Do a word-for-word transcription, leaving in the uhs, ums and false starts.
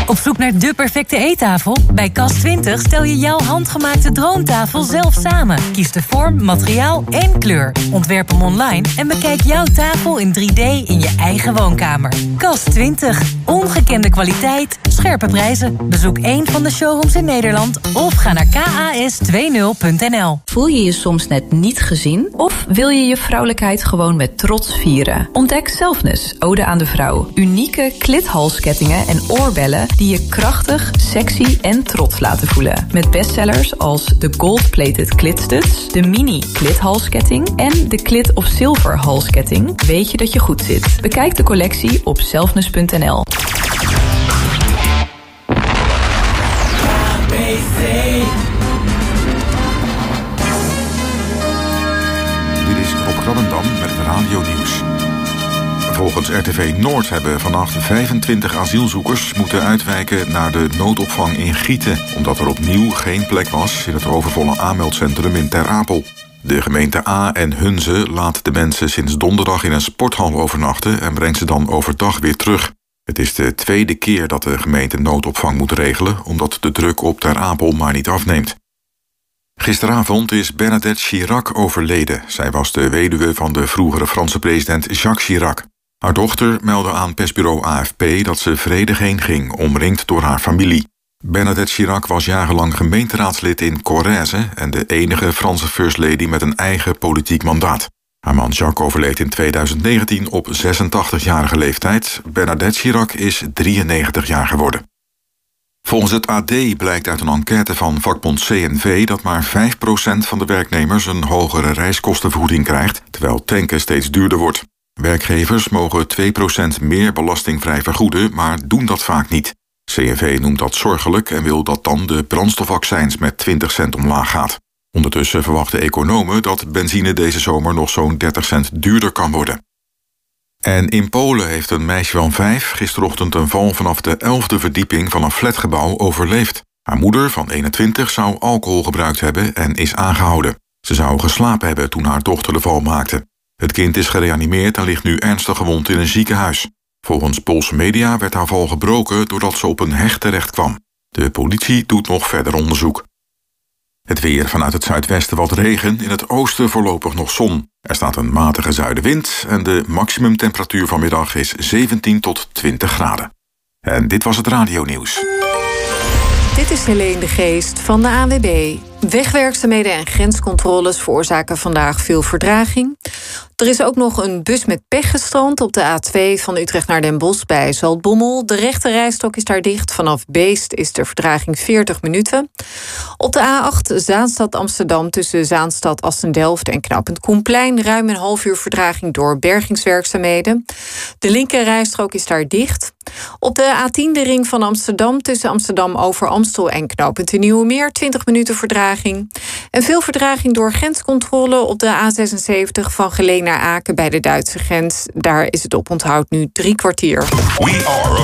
Op zoek naar de perfecte eettafel? Bij Kast twintig stel je jouw handgemaakte droomtafel zelf samen. Kies de vorm, materiaal en kleur. Ontwerp hem online en bekijk jouw tafel in drie D in je eigen woonkamer. Kast twintig. Ongekende kwaliteit, scherpe prijzen. Bezoek één van de showrooms in Nederland of ga naar k a s twintig punt n l. Voel je je soms net niet gezien? Of wil je je vrouwelijkheid gewoon met trots vieren? Ontdek Selfness, Ode aan de Vrouw. Unieke klithalskettingen en oorbellen die je krachtig, sexy en trots laten voelen. Met bestsellers als de gold-plated klitstuds, de mini klithalsketting en de klit of zilver halsketting. Weet je dat je goed zit. Bekijk de collectie op selfness punt n l. Dit is Rob Krabbendam met het radionieuws. Volgens R T V Noord hebben vannacht vijfentwintig asielzoekers moeten uitwijken naar de noodopvang in Gieten, omdat er opnieuw geen plek was in het overvolle aanmeldcentrum in Ter Apel. De gemeente A en Hunze laat de mensen sinds donderdag in een sporthal overnachten en brengt ze dan overdag weer terug. Het is de tweede keer dat de gemeente noodopvang moet regelen, omdat de druk op Ter Apel maar niet afneemt. Gisteravond is Bernadette Chirac overleden. Zij was de weduwe van de vroegere Franse president Jacques Chirac. Haar dochter meldde aan persbureau A F P dat ze vredig heen ging, omringd door haar familie. Bernadette Chirac was jarenlang gemeenteraadslid in Corrèze en de enige Franse first lady met een eigen politiek mandaat. Haar man Jacques overleed in tweeduizend negentien op zesentachtigjarige leeftijd. Bernadette Chirac is drieënnegentig jaar geworden. Volgens het A D blijkt uit een enquête van vakbond C N V dat maar vijf procent van de werknemers een hogere reiskostenvergoeding krijgt, terwijl tanken steeds duurder wordt. Werkgevers mogen twee procent meer belastingvrij vergoeden, maar doen dat vaak niet. C N V noemt dat zorgelijk en wil dat dan de brandstofaccijns met twintig cent omlaag gaat. Ondertussen verwachten economen dat benzine deze zomer nog zo'n dertig cent duurder kan worden. En in Polen heeft een meisje van vijf gisterochtend een val vanaf de elfde verdieping van een flatgebouw overleefd. Haar moeder van eenentwintig zou alcohol gebruikt hebben en is aangehouden. Ze zou geslapen hebben toen haar dochter de val maakte. Het kind is gereanimeerd en ligt nu ernstig gewond in een ziekenhuis. Volgens Poolse media werd haar val gebroken doordat ze op een heg terecht kwam. De politie doet nog verder onderzoek. Het weer: vanuit het zuidwesten wat regen, in het oosten voorlopig nog zon. Er staat een matige zuidenwind en de maximumtemperatuur vanmiddag is zeventien tot twintig graden. En dit was het radionieuws. Dit is Helene de Geest van de A N W B. Wegwerkzaamheden en grenscontroles veroorzaken vandaag veel vertraging. Er is ook nog een bus met pech gestrand op de A twee van Utrecht naar Den Bosch bij Zaltbommel. De rechte rijstok is daar dicht. Vanaf Beest is de vertraging veertig minuten. Op de A acht Zaanstad Amsterdam tussen Zaanstad Assendelft en knooppunt Koenplein ruim een half uur vertraging door bergingswerkzaamheden. De linker rijstrook is daar dicht. Op de A tien de ring van Amsterdam tussen Amsterdam over Amstel en knooppunt de Nieuwe Meer twintig minuten vertraging. En veel vertraging door grenscontrole op de A zesenzeventig van Geleen naar Aken bij de Duitse grens. Daar is het oponthoud nu drie kwartier. We are